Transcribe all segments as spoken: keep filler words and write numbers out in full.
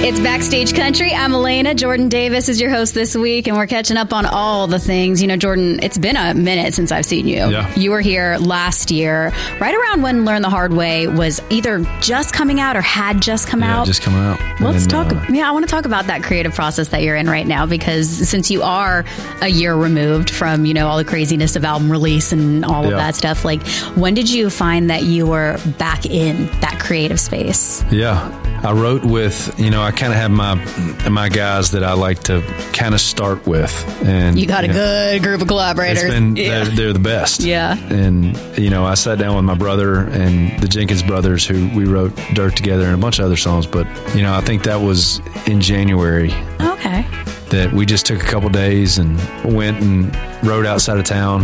It's Backstage Country. I'm Elena. Jordan Davis is your host this week, and we're catching up on all the things. You know, Jordan, it's been a minute since I've seen you. Yeah. You were here last year, right around when Learn the Hard Way was either just coming out or had just come yeah, out. just coming out. Let's and, talk. Uh, Yeah, I want to talk about that creative process that you're in right now, because since you are a year removed from, you know, all the craziness of album release and all of Yeah. that stuff, like, when did you find that you were back in that creative space? Yeah. I wrote with, you know, I kind of have my my guys that I like to kind of start with. And You got a you know, good group of collaborators. It's been, yeah. they're, they're the best. Yeah. And, you know, I sat down with my brother and the Jenkins brothers, who we wrote Dirt together and a bunch of other songs. But, you know, I think that was in January. Okay. That we just took a couple days and went and rode outside of town.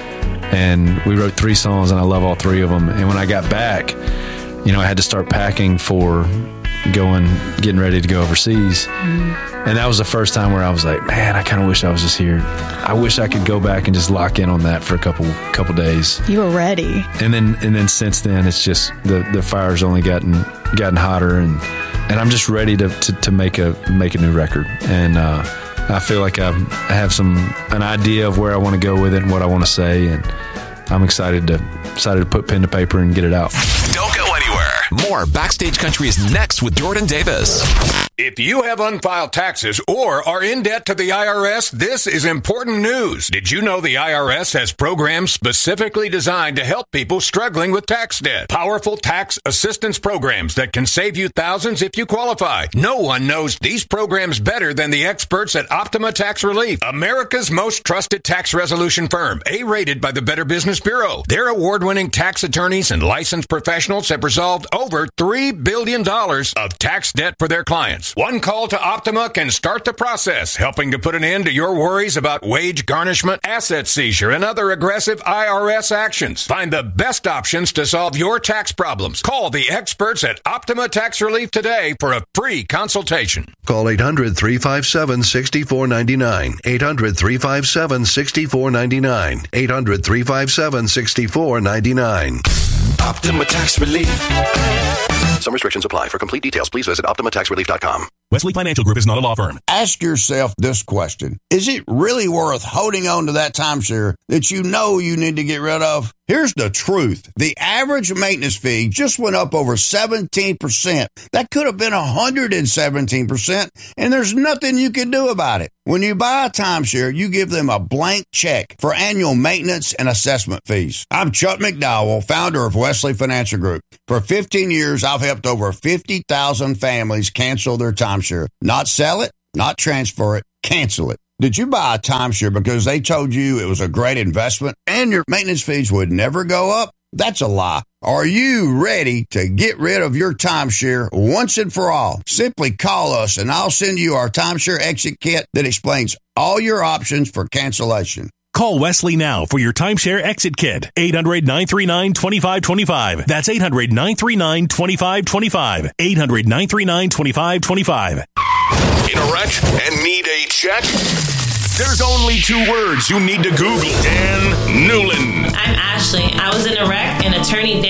And we wrote three songs, and I love all three of them. And when I got back, you know, I had to start packing for going, getting ready to go overseas. Mm. And that was the first time where I was like, man, I kind of wish I was just here. I wish I could go back and just lock in on that for a couple couple days. You were ready. And then and then since then, it's just the, the fire's only gotten gotten hotter, and and I'm just ready to, to, to make a make a new record. And uh, I feel like I've, I have some an idea of where I want to go with it and what I want to say, and I'm excited to excited to put pen to paper and get it out. Don't go anywhere. More Backstage Country is next with Jordan Davis. If you have unfiled taxes or are in debt to the I R S, this is important news. Did you know the I R S has programs specifically designed to help people struggling with tax debt? Powerful tax assistance programs that can save you thousands if you qualify. No one knows these programs better than the experts at Optima Tax Relief, America's most trusted tax resolution firm, A-rated by the Better Business Bureau. Their award-winning tax attorneys and licensed professionals have resolved over three billion dollars of tax debt for their clients. One call to Optima can start the process, helping to put an end to your worries about wage garnishment, asset seizure, and other aggressive I R S actions. Find the best options to solve your tax problems. Call the experts at Optima Tax Relief today for a free consultation. Call eight hundred, three five seven, six four nine nine. eight hundred, three five seven, six four nine nine. eight hundred, three five seven, six four nine nine. Optima Tax Relief. Some restrictions apply. For complete details, please visit optima tax relief dot com. Wesley Financial Group is not a law firm. Ask yourself this question. Is it really worth holding on to that timeshare that you know you need to get rid of? Here's the truth. The average maintenance fee just went up over seventeen percent. That could have been one hundred seventeen percent, and there's nothing you can do about it. When you buy a timeshare, you give them a blank check for annual maintenance and assessment fees. I'm Chuck McDowell, founder of Wesley Financial Group. For fifteen years, I've helped over fifty thousand families cancel their timeshare. Not sell it, not transfer it, cancel it. Did you buy a timeshare because they told you it was a great investment and your maintenance fees would never go up? That's a lie. Are you ready to get rid of your timeshare once and for all? Simply call us and I'll send you our timeshare exit kit that explains all your options for cancellation. Call Wesley now for your timeshare exit kit. eight hundred, nine three nine, two five two five. That's eight hundred, nine three nine, two five two five. eight hundred, nine three nine, two five two five. In a wreck and need a check? There's only two words you need to Google. Dan Newland. I'm Ashley. I was in a wreck, and attorney Dan